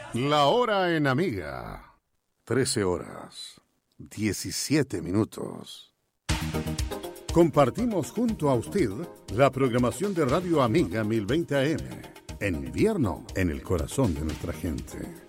La hora en Amiga. 13 horas, 17 minutos. Compartimos junto a usted la programación de Radio Amiga 1020 AM. En invierno, en el corazón de nuestra gente.